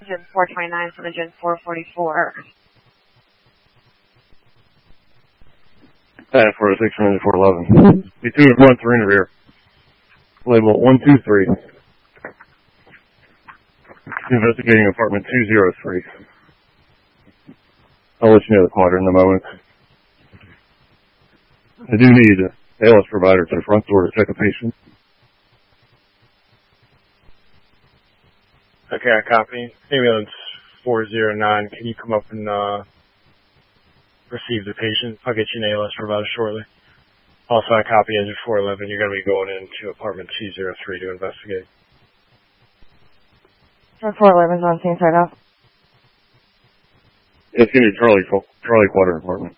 Engine 429 from engine 444. Dial 406 from engine 411. B2 and 1 3 in the rear. Label 123. Investigating apartment 203. I'll let you know the quadrant in a moment. I do need an ALS provider to the front door to check a patient. Okay, I copy. Ambulance 409, can you come up and receive the patient? I'll get you an ALS provider shortly. Also, I copy engine 411. You're going to be going into apartment 203 to investigate. 411's on scene, side out. It's going to be Charlie quadrant apartment.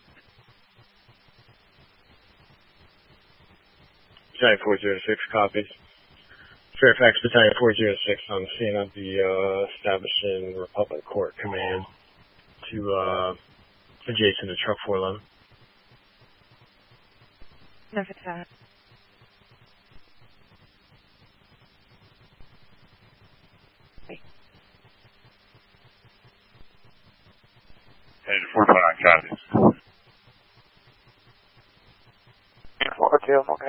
Battalion 406 copies. Fairfax Battalion 406 on the scene of the establishing Republic Court Command to adjacent to truck 411. No, it's that. Engine 429 copies. 402, okay.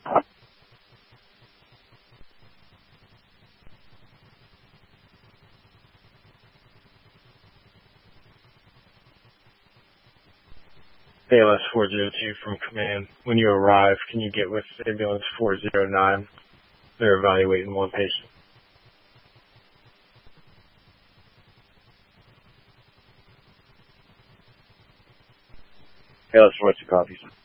ALS 402 from command. When you arrive, can you get with ambulance 409? They're evaluating one patient. ALS 402 copies.